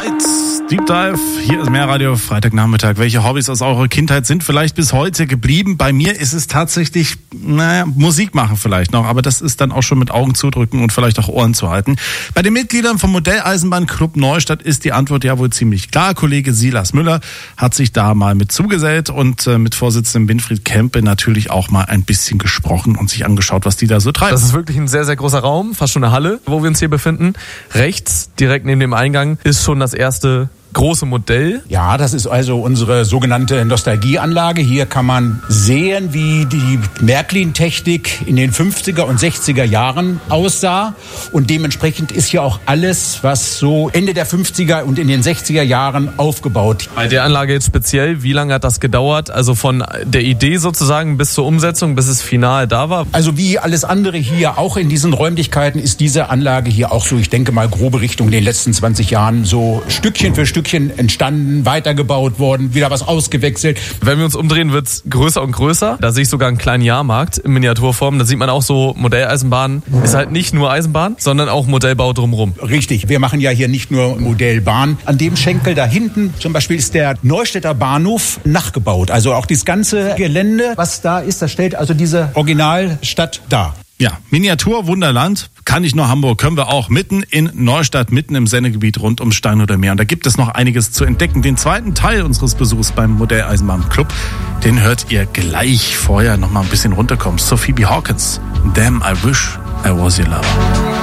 Nights, Deep Dive, hier ist Mehrradio, Freitagnachmittag. Welche Hobbys aus eurer Kindheit sind vielleicht bis heute geblieben? Bei mir ist es tatsächlich, Musik machen vielleicht noch, aber das ist dann auch schon mit Augen zudrücken und vielleicht auch Ohren zu halten. Bei den Mitgliedern vom Modelleisenbahnclub Neustadt ist die Antwort ja wohl ziemlich klar. Kollege Silas Müller hat sich da mal mit zugesellt und mit Vorsitzendem Winfried Kempe natürlich auch mal ein bisschen gesprochen und sich angeschaut, was die da so treiben. Das ist wirklich ein sehr, sehr großer Raum, fast schon eine Halle, wo wir uns hier befinden. Rechts, direkt neben dem Eingang, ist schon das erste große Modell. Ja, das ist also unsere sogenannte Nostalgieanlage. Hier kann man sehen, wie die Märklin-Technik in den 50er und 60er Jahren aussah. Und dementsprechend ist hier auch alles, was so Ende der 50er und in den 60er Jahren aufgebaut. Bei der Anlage jetzt speziell, wie lange hat das gedauert? Also von der Idee sozusagen bis zur Umsetzung, bis es final da war? Also wie alles andere hier, auch in diesen Räumlichkeiten, ist diese Anlage hier auch so, ich denke mal, grobe Richtung in den letzten 20 Jahren so Stückchen für Stückchen entstanden, weitergebaut worden, wieder was ausgewechselt. Wenn wir uns umdrehen, wird's größer und größer. Da sehe ich sogar einen kleinen Jahrmarkt in Miniaturform. Da sieht man auch so, Modelleisenbahn ist halt nicht nur Eisenbahn, sondern auch Modellbau drumherum. Richtig, wir machen ja hier nicht nur Modellbahn. An dem Schenkel da hinten zum Beispiel ist der Neustädter Bahnhof nachgebaut. Also auch dieses ganze Gelände, was da ist, das stellt also diese Originalstadt dar. Ja, Miniatur-Wunderland, kann nicht nur Hamburg, können wir auch mitten in Neustadt, mitten im Sendegebiet rund ums Steinhuder Meer. Und da gibt es noch einiges zu entdecken. Den zweiten Teil unseres Besuchs beim Modelleisenbahnclub, den hört ihr gleich. Vorher noch mal ein bisschen runterkommen. So Phoebe Hawkins, Damn, I Wish I Was Your Lover.